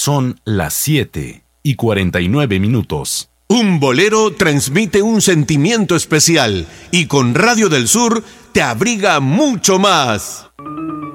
Son las 7:49. Un bolero transmite un sentimiento especial y con Radio del Sur te abriga mucho más.